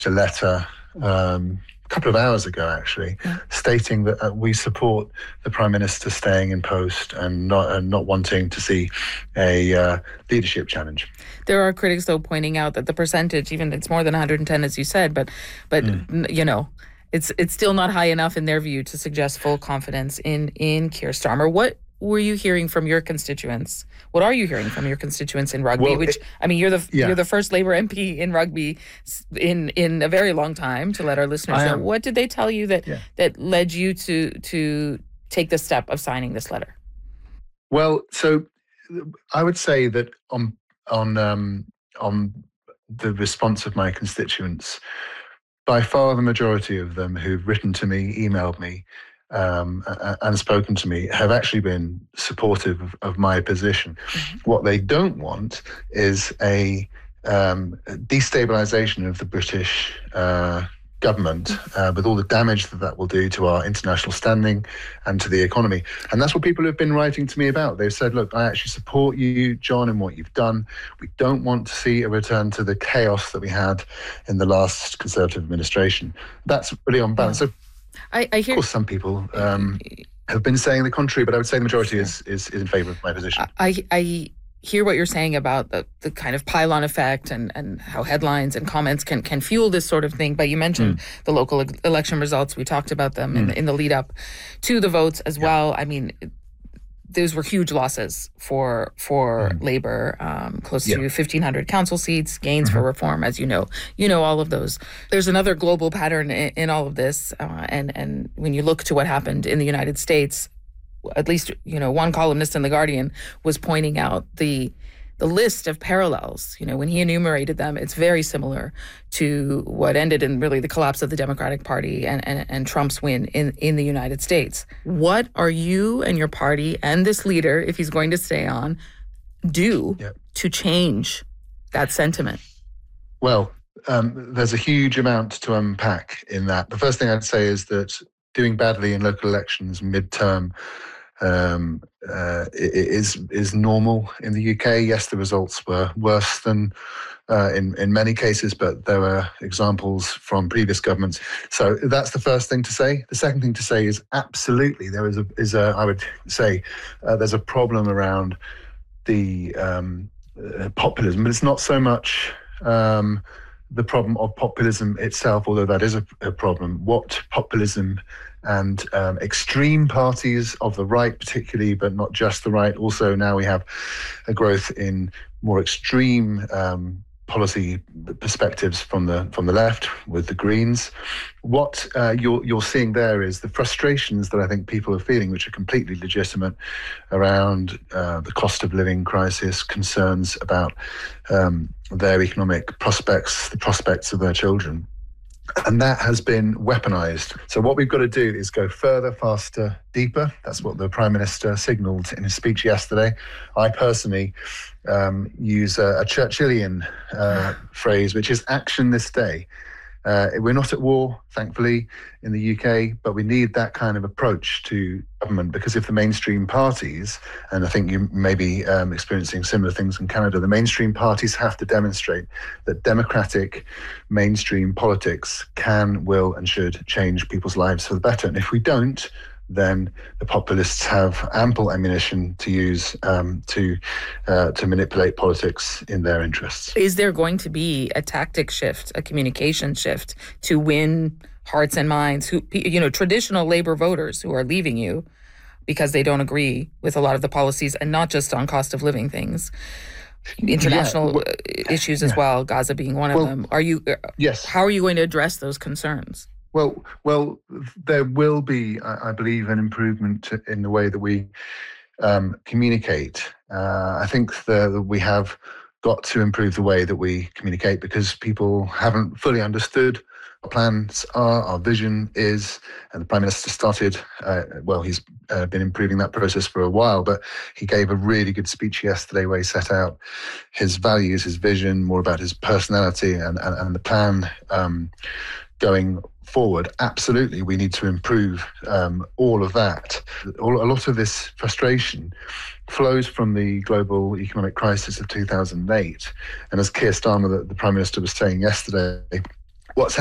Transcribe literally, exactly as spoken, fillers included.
a letter um, a couple of hours ago, actually, yeah. stating that uh, we support the Prime Minister staying in post and not and not wanting to see a uh, leadership challenge. There are critics, though, pointing out that the percentage, even it's more than one hundred ten, as you said, but but mm. you know, it's it's still not high enough in their view to suggest full confidence in in Keir Starmer. What were you hearing from your constituents? What are you hearing from your constituents in Rugby? Well, Which it, I mean, you're the yeah. you're the first Labour M P in Rugby in in a very long time. To let our listeners know, what did they tell you that yeah. that led you to to take the step of signing this letter? Well, so I would say that on on um, on the response of my constituents, by far the majority of them who've written to me, emailed me, Um, and spoken to me have actually been supportive of, of my position. Mm-hmm. What they don't want is a um, destabilization of the British uh, government uh, with all the damage that that will do to our international standing and to the economy. And that's what people have been writing to me about. They've said, look, I actually support you, John, in what you've done. We don't want to see a return to the chaos that we had in the last Conservative administration. That's really on balance. Yeah. So, I, I hear, of course, some people um, have been saying the contrary, but I would say the majority is, is, is in favour of my position. I, I hear what you're saying about the, the kind of pylon effect and, and how headlines and comments can, can fuel this sort of thing. But you mentioned mm. the local election results. We talked about them mm. in, in the lead up to the votes as yeah. well. I mean, those were huge losses for for mm. Labour, um, close yeah. to fifteen hundred council seats, gains mm-hmm. for reform, as you know. You know all of those. There's another global pattern in, in all of this. Uh, and, and when you look to what happened in the United States, at least, you know, one columnist in The Guardian was pointing out the the list of parallels. You know, when he enumerated them, it's very similar to what ended in really the collapse of the Democratic Party and, and, and Trump's win in, in the United States. What are you and your party and this leader, if he's going to stay on, do yep. to change that sentiment? Well, um, there's a huge amount to unpack in that. The first thing I'd say is that doing badly in local elections midterm Um, uh, is is normal in the U K. Yes, the results were worse than uh, in in many cases, but there were examples from previous governments. So that's the first thing to say. The second thing to say is absolutely there is a is a I would say uh, there's a problem around the um, uh, populism, but it's not so much um, the problem of populism itself, although that is a, a problem. What populism and um, extreme parties of the right particularly, but not just the right. Also now we have a growth in more extreme um, policy perspectives from the from the left with the Greens. What uh, you're you're seeing there is the frustrations that I think people are feeling, which are completely legitimate, around uh, the cost of living crisis, concerns about um, their economic prospects, the prospects of their children. And that has been weaponized. So what we've got to do is go further, faster, deeper. That's what the Prime Minister signalled in his speech yesterday. I personally um, use a, a Churchillian uh, phrase, which is action this day. Uh, we're not at war, thankfully, in the U K, but we need that kind of approach to government, because if the mainstream parties, and I think you may be um, experiencing similar things in Canada, the mainstream parties have to demonstrate that democratic mainstream politics can, will, and should change people's lives for the better. And if we don't, then the populists have ample ammunition to use um, to uh, to manipulate politics in their interests. Is there going to be a tactic shift, a communication shift to win hearts and minds? Who, you know, traditional Labour voters who are leaving you because they don't agree with a lot of the policies, and not just on cost of living things, international yeah, well, issues as yeah. well, Gaza being one well, of them. Are you? Yes. How are you going to address those concerns? Well, well, there will be, I believe, an improvement in the way that we um, communicate. Uh, I think that we have got to improve the way that we communicate, because people haven't fully understood our plans are, our vision is, and the Prime Minister started, uh, well, he's uh, been improving that process for a while, but he gave a really good speech yesterday where he set out his values, his vision, more about his personality and, and, and the plan um, going forward. Absolutely, we need to improve um, all of that. All, a lot of this frustration flows from the global economic crisis of two thousand eight. And as Keir Starmer, the, the Prime Minister, was saying yesterday, what's